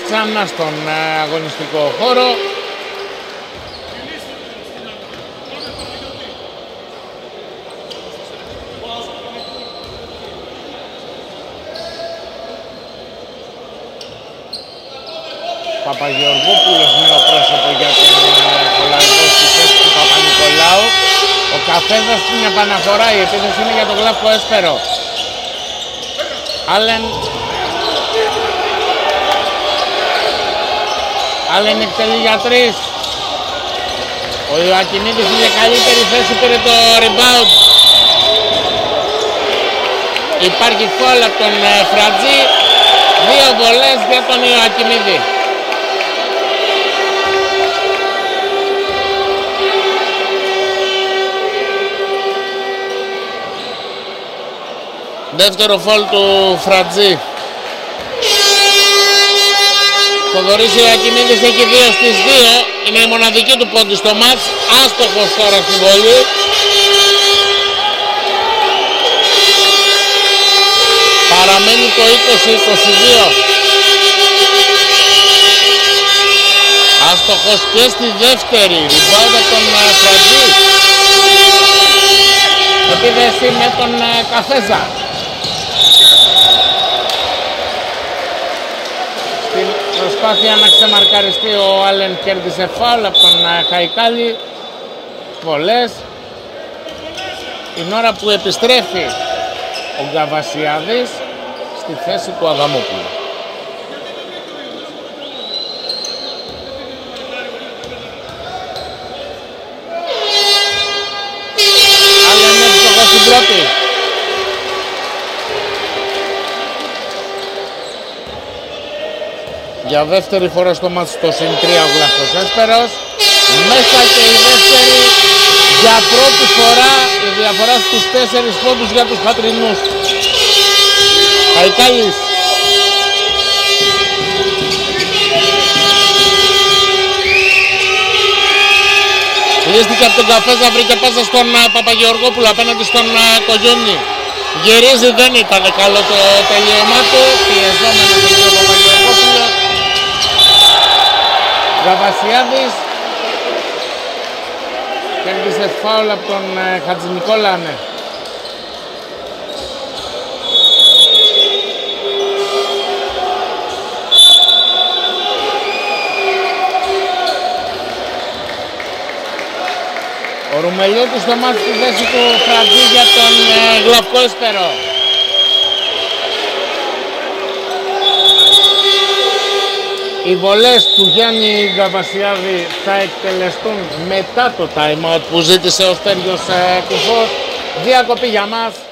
ξανά στον αγωνιστικό χώρο. Παπαγεωργόπουλος, νέο πρόσωπο για τον Χολανδό στη θέση του Παπα-Νικολάου. Ο Καφέδας στην επαναφορά, η επίθεση είναι για τον Γλαύκο Έσπερο. Άλεν εκτελεί για 3. Ο Ιωακιμίδης είναι καλύτερη θέση, πήρε το rebound. Υπάρχει φάουλ από τον Φρατζή. 2 βολές για τον Ιωακιμίδη. Δεύτερο φάουλ του Φρατζή. Θοδωρής Ιωακιμίδης έχει 2 στις 2. Είναι η μοναδική του πόντη στο μάτς. Άστοχος τώρα στη βολή. Παραμένει το 20-22. Άστοχος και στη δεύτερη. Rebound από τον Φρατζή. Επίδεση με τον Καφέζα. Στην προσπάθεια να ξεμαρκαριστεί ο Άλεν κέρδισε φάουλ από τον Χαϊκάλη. Βολές. Την ώρα που επιστρέφει ο Γκαβασιάδης στη θέση του Αδαμόπουλου. Άλεν εύστοχος στην πρώτη. Για δεύτερη φορά στο μάτς το συν 3 ο Γλαύκος Έσπερος. Μέσα και η δεύτερη, για πρώτη φορά η διαφορά στους 4 πόντους για τους πατρινούς. Χαϊκάλης. Λύστηκε από τον Καφέζα, βρήκε πάσα στον Παπαγεωργόπουλο απέναντι στον Κογιόνι. Γυρίζει, δεν ήταν καλό το τελείωμά του. Πιεζόμενος από τον Παπαγεωργόπουλο. Γαβασιάδης. Κέρδισε φάουλ από τον Χατζηνικόλα, ναι. Ο Ρουμελιώτης στο μάτι στη θέση του Φρατζή για τον Γλαύκο Έσπερο. Οι βολές του Γιάννη Γκαβασιάδη θα εκτελεστούν μετά το time out που ζήτησε ο Στέργιος Κουφός. Διακοπή για μας.